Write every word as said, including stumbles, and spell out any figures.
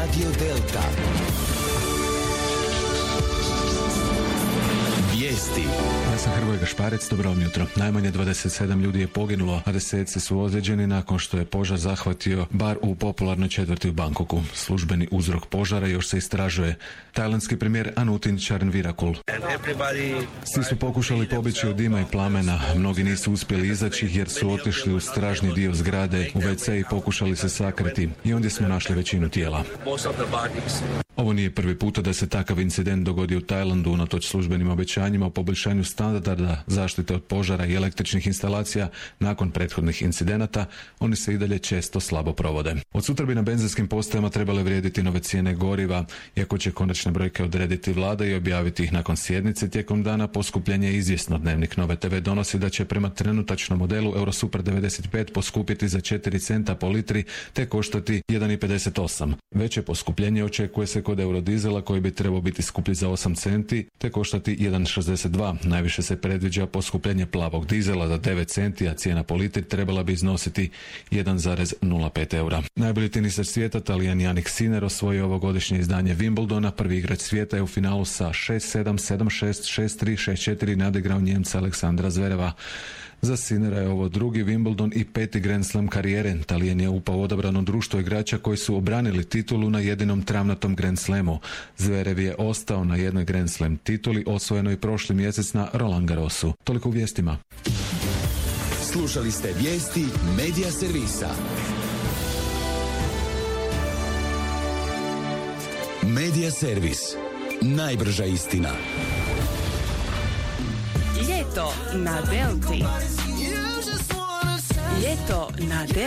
Radio Delta. Vijesti. Ja sam Hrvoje Gašparec, dobro vam jutro. Najmanje dvadeset sedam ljudi je poginulo, a deseci su ozlijeđeni nakon što je požar zahvatio bar u popularnoj četvrti u Bangkoku. Službeni uzrok požara još se istražuje. Tajlandski premijer Anutin Charnvirakul. Svi su pokušali pobjeći od dima i plamena. Mnogi nisu uspjeli izaći jer su otišli u stražni dio zgrade, u ve ce i pokušali se sakriti. I ondje smo našli većinu tijela. Ovo nije prvi puta da se takav incident dogodi u Tajlandu unatoč službenim obećanjima o poboljšanju standarda zaštite od požara i električnih instalacija. Nakon prethodnih incidenata oni se i dalje često slabo provode. Od sutra bi na benzinskim postajama trebale vrijediti nove cijene goriva, iako će konačne brojke odrediti vlada i objaviti ih nakon sjednice. Tijekom dana poskupljenje je izvjesno. Dnevnik Nove te ve donosi da će prema trenutačnom modelu Eurosuper devedeset pet poskupiti za četiri centa po litri te koštati jedan zarez pedeset osam. Veće poskupljenje očekuje se kod eurodizela koji bi trebao biti skuplji za osam centi te koštati jedan zarez šezdeset dva. Najviše se predviđa poskupljenje plavog dizela za devet centi, a cijena po litri trebala bi iznositi jedan zarez nula pet eura. Najbolji teniser svijeta, Talijan Jannik Sinner, osvojio ovogodišnje izdanje Wimbledona. Prvi igrač svijeta je u finalu sa šest sedam, sedam šest, šest tri, šest četiri nadigrao Njemca Aleksandra Zvereva. Za Sinnera je ovo drugi Wimbledon i peti Grand Slam karijere. Talijan je upao u odabrano društvo igrača koji su obranili titulu na jedinom travnatom Grand Slamu. Zverev je ostao na jednoj Grand Slam tituli, osvojenoj prošli mjesec na Roland Garrosu. Toliko u vijestima. Slušali ste vijesti Medija servisa. Medija servis. Najbrža istina. Ljeto na Delti. Ljeto na Delti.